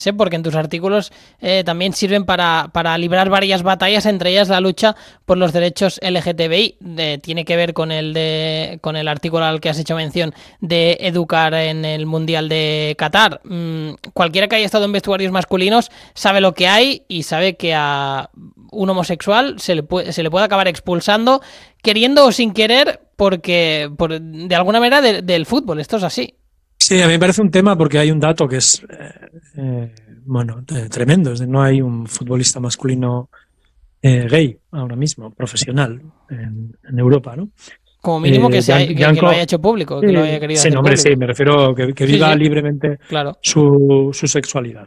porque en tus artículos también sirven para librar varias batallas, entre ellas la lucha por los derechos LGTBI. Tiene que ver con el artículo al que has hecho mención de educar en el Mundial de Qatar. Cualquiera que haya estado en vestuarios masculinos sabe lo que hay y sabe que a un homosexual se le puede acabar expulsando, queriendo o sin querer, porque de alguna manera del fútbol. Esto es así. Sí, a mí me parece un tema porque hay un dato que es tremendo. Es decir, no hay un futbolista masculino gay ahora mismo, profesional, en Europa, ¿no? Como mínimo que lo haya hecho público, que lo haya querido hacer nombre, público. Sí, me refiero que viva libremente claro. su sexualidad.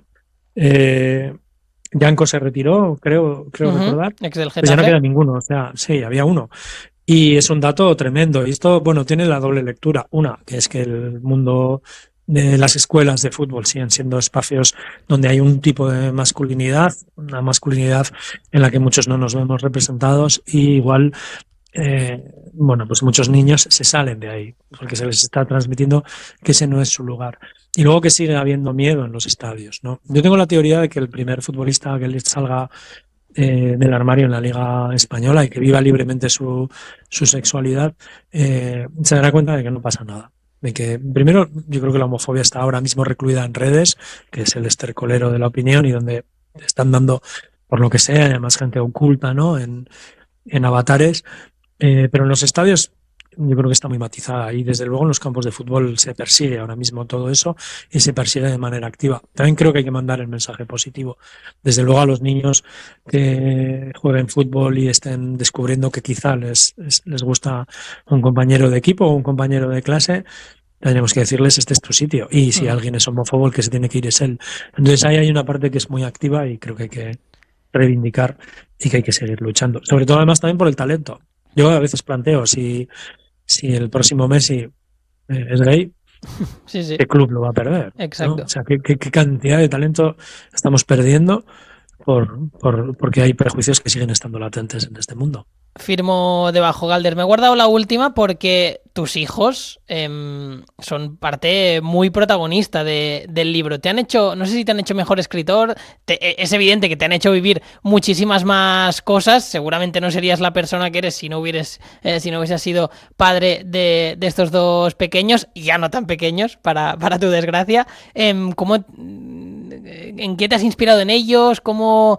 Janko se retiró, creo recordar. Ex del Getafe. Pues ya no queda ninguno, o sea, sí, había uno. Y es un dato tremendo. Y esto, bueno, tiene la doble lectura. Una, que es que el mundo de las escuelas de fútbol siguen siendo espacios donde hay un tipo de masculinidad, una masculinidad en la que muchos no nos vemos representados, y igual, pues muchos niños se salen de ahí porque se les está transmitiendo que ese no es su lugar. Y luego que sigue habiendo miedo en los estadios, ¿no? Yo tengo la teoría de que el primer futbolista que le salga del armario en la Liga Española y que viva libremente su sexualidad, se dará cuenta de que no pasa nada. De que, primero, yo creo que la homofobia está ahora mismo recluida en redes, que es el estercolero de la opinión y donde están dando, por lo que sea, además gente oculta, ¿no? En avatares, pero en los estadios yo creo que está muy matizada y desde luego en los campos de fútbol se persigue ahora mismo todo eso y se persigue de manera activa. También creo que hay que mandar el mensaje positivo. Desde luego a los niños que jueguen fútbol y estén descubriendo que quizá les gusta un compañero de equipo o un compañero de clase, tenemos que decirles este es tu sitio, y si alguien es homófobo el que se tiene que ir es él. Entonces ahí hay una parte que es muy activa y creo que hay que reivindicar y que hay que seguir luchando. Sobre todo además también por el talento. Yo a veces planteo si el próximo Messi es gay, sí. ¿qué club lo va a perder? Exacto. ¿No? O sea, ¿qué cantidad de talento estamos perdiendo porque hay prejuicios que siguen estando latentes en este mundo? Firmo debajo, Galder. Me he guardado la última porque tus hijos son parte muy protagonista del libro. Te han hecho, no sé si te han hecho mejor escritor, es evidente que te han hecho vivir muchísimas más cosas. Seguramente no serías la persona que eres si no hubieses sido padre de estos dos pequeños, ya no tan pequeños, para tu desgracia. ¿En qué te has inspirado en ellos? ¿Cómo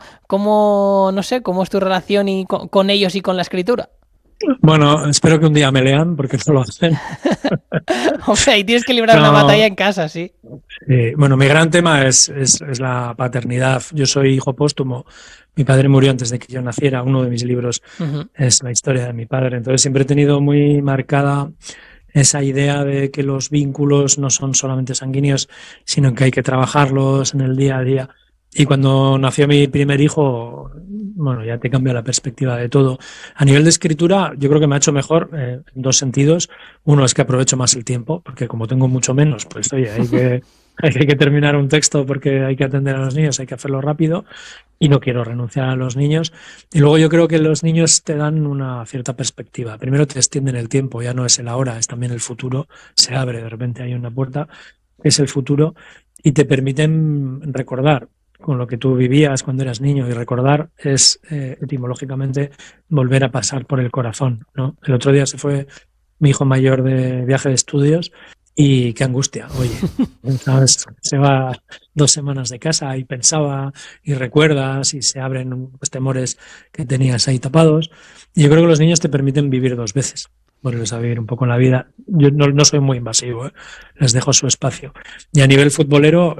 es tu relación con ellos y con la escritura? Bueno, espero que un día me lean, porque no lo hacen. Hombre, y tienes que librar una batalla en casa, sí. Bueno, mi gran tema es la paternidad. Yo soy hijo póstumo. Mi padre murió antes de que yo naciera. Uno de mis libros es la historia de mi padre. Entonces siempre he tenido muy marcada esa idea de que los vínculos no son solamente sanguíneos, sino que hay que trabajarlos en el día a día. Y cuando nació mi primer hijo, bueno, ya te cambia la perspectiva de todo. A nivel de escritura, yo creo que me ha hecho mejor en dos sentidos. Uno es que aprovecho más el tiempo, porque como tengo mucho menos, pues oye, hay que terminar un texto porque hay que atender a los niños, hay que hacerlo rápido y no quiero renunciar a los niños. Y luego yo creo que los niños te dan una cierta perspectiva. Primero te extienden el tiempo, ya no es el ahora, es también el futuro. Se abre, de repente hay una puerta, que es el futuro, y te permiten recordar con lo que tú vivías cuando eras niño, y recordar es etimológicamente volver a pasar por el corazón, ¿no? El otro día se fue mi hijo mayor de viaje de estudios y qué angustia, oye, ¿sabes? Se va 2 semanas de casa y pensaba y recuerdas y se abren los temores que tenías ahí tapados. Y yo creo que los niños te permiten vivir 2 veces, volverles a vivir un poco la vida. Yo no soy muy invasivo, les dejo su espacio. Y a nivel futbolero,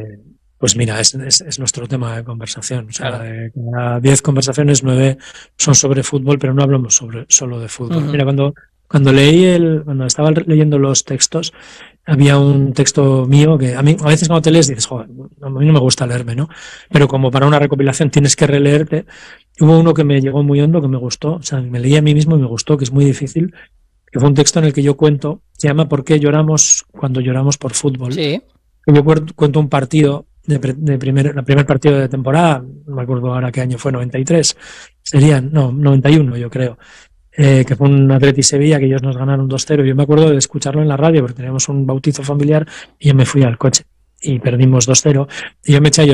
pues mira, es nuestro tema de conversación. O sea, Claro. de cada 10 conversaciones, 9 son sobre fútbol, pero no hablamos solo de fútbol. Mira, cuando estaba leyendo los textos, había un texto mío que a veces cuando te lees dices, joder, a mí no me gusta leerme, ¿no? Pero como para una recopilación tienes que releerte. Hubo uno que me llegó muy hondo, que me gustó, o sea, me leí a mí mismo y me gustó, que es muy difícil, que fue un texto en el que yo cuento, se llama ¿Por qué lloramos cuando lloramos por fútbol? Sí. Yo cuento un partido el primer partido de temporada, no me acuerdo ahora qué año fue, 93, 91 yo creo, que fue un Atleti Sevilla que ellos nos ganaron 2-0. Yo me acuerdo de escucharlo en la radio porque teníamos un bautizo familiar y yo me fui al coche y perdimos 2-0. Y yo me eché a